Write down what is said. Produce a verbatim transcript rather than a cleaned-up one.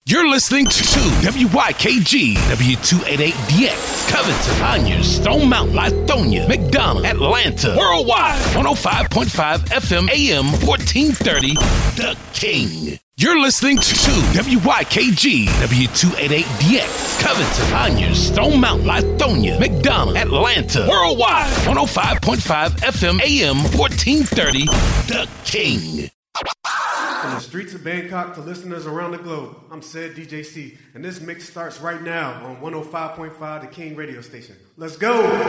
You're listening to W Y K G, W two eighty-eight D X, Covington, Conyers, Stone Mountain, Lithonia, McDonough, Atlanta, worldwide, one oh five point five F M, A M, fourteen thirty, The King. You're listening to W Y K G, W two eighty-eight D X, Covington, Conyers, Stone Mountain, Lithonia, McDonough, Atlanta, worldwide, one oh five point five F M, A M, fourteen thirty, The King. From the streets of Bangkok to listeners around the globe, I'm Said D J C, and this mix starts right now on one oh five point five The King radio station. Let's go!